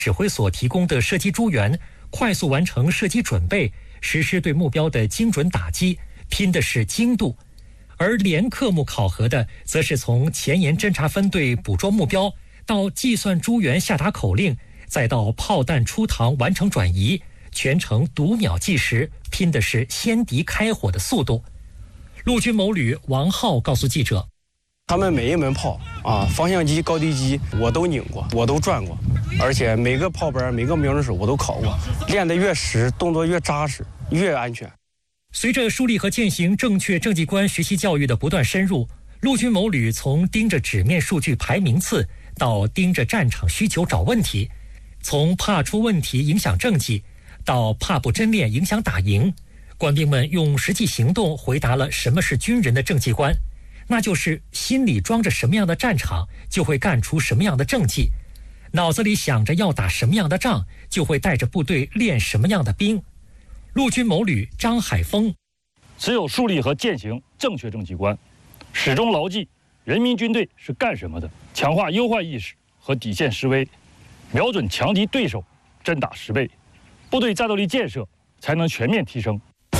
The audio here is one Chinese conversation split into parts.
指挥所提供的射击诸元，快速完成射击准备，实施对目标的精准打击，拼的是精度。而连科目考核的，则是从前沿侦察分队捕捉目标，到计算诸元下达口令，再到炮弹出膛完成转移，全程读秒计时，拼的是先敌开火的速度。陆军某旅王浩告诉记者， 他们每一门炮方向机、高低机我都拧过，我都转过，而且每个炮班、每个瞄准手我都考过，练得越实，动作越扎实，越安全。 随着树立和践行正确政绩观学习教育的不断深入，陆军某旅从盯着纸面数据排名次，到盯着战场需求找问题，从怕出问题影响政绩，到怕不真练影响打赢，官兵们用实际行动回答了什么是军人的政绩观，那就是心里装着什么样的战场，就会干出什么样的政绩；脑子里想着要打什么样的仗，就会带着部队练什么样的兵。陆军某旅张海峰， 只有树立和践行正确政绩观，始终牢记人民军队是干什么的，强化忧患意识和底线思维，瞄准强敌对手，真打实备，部队战斗力建设才能全面提升。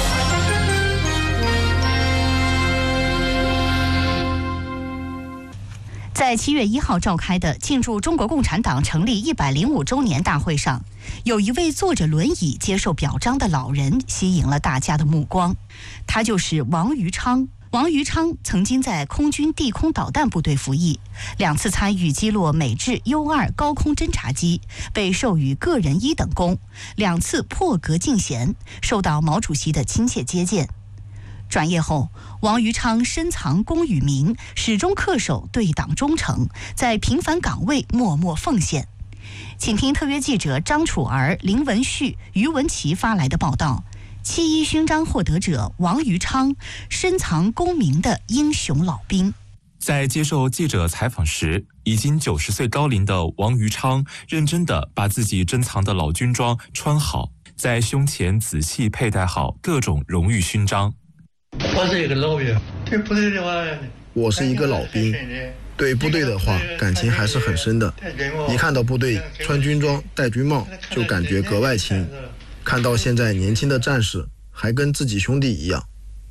在7月1号召开的庆祝中国共产党成立105周年大会上，有一位坐着轮椅接受表彰的老人吸引了大家的目光，他就是王于昌。王于昌曾经在空军地空导弹部队服役，2次参与击落美制 U-2 高空侦察机，被授予个人1等功，2次破格进衔，受到毛主席的亲切接见。转业后，王于昌深藏功与名，始终恪守对党忠诚，在平凡岗位默默奉献。请听特约记者张楚儿、林文旭、于文琪发来的报道。7·1勋章获得者王于昌，深藏功名的英雄老兵。 在接受记者采访时，已经90岁高龄的王于昌认真地把自己珍藏的老军装穿好，在胸前仔细佩戴好各种荣誉勋章。 我是一个老兵，对部队的话， 我是一个老兵，对部队的话感情还是很深的。一看到部队穿军装戴军帽，就感觉格外亲。看到现在年轻的战士还跟自己兄弟一样。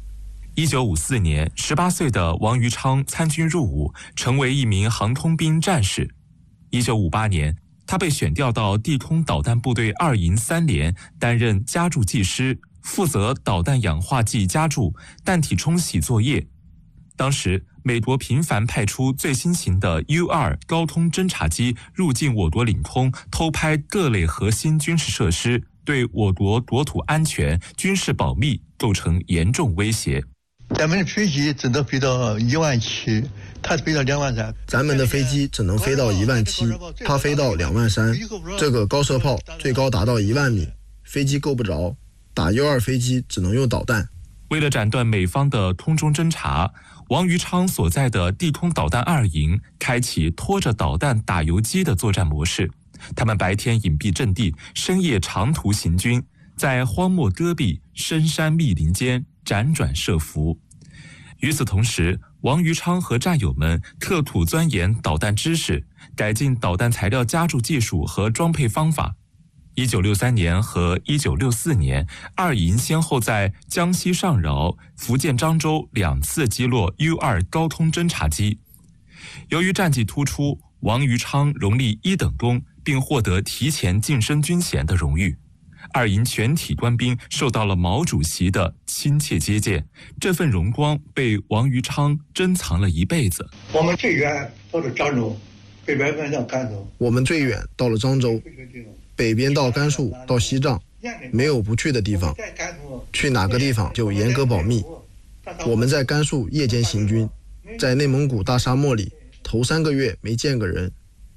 1954年，18岁的王于昌参军入伍，成为一名航空兵战士。1958年，他被选调到地空导弹部队2营3连，担任加注技师，负责导弹氧化剂加注、弹体冲洗作业。当时，美国频繁派出最新型的 U-2 高空侦察机入境我国领空，偷拍各类核心军事设施，对我国国土安全、军事保密构成严重威胁。 咱们的飞机只能飞到17000，它飞到23000。 咱们的飞机只能飞到17000，它飞到23000。这个高射炮最高达到1万米，飞机够不着，打 U-2 飞机只能用导弹。 为了斩断美方的空中侦察，王于昌所在的地空导弹2营开启拖着导弹打游击的作战模式。他们白天隐蔽阵地，深夜长途行军，在荒漠戈壁、深山密林间辗转设伏。与此同时，王于昌和战友们刻苦钻研导弹知识，改进导弹材料加注技术和装配方法。1963年和1964年，2营先后在江西上饶、福建漳州2次击落 U-2 高空侦察机。由于战绩突出，王于昌荣立1等功，并获得提前晋升军衔的荣誉。2营全体官兵受到了毛主席的亲切接见，这份荣光被王于昌珍藏了一辈子。 我们最远到了漳州，北边到甘肃。 我们最远到了漳州，北边到甘肃到西藏，没有不去的地方。去哪个地方就严格保密。我们在甘肃夜间行军，在内蒙古大沙漠里，头3个月没见个人。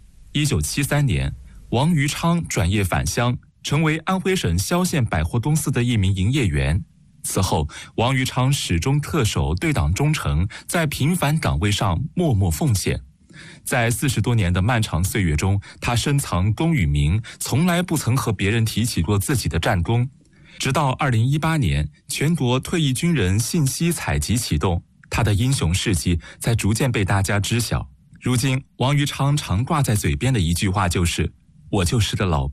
1973年，王于昌转业返乡，成为安徽省萧县百货公司的一名营业员。此后，王于昌始终恪守对党忠诚，在平凡岗位上默默奉献。在40多年的漫长岁月中，他深藏功与名，从来不曾和别人提起过自己的战功。直到2018年，全国退役军人信息采集启动，他的英雄事迹才逐渐被大家知晓。如今，王于昌常挂在嘴边的一句话就是： 我就是个老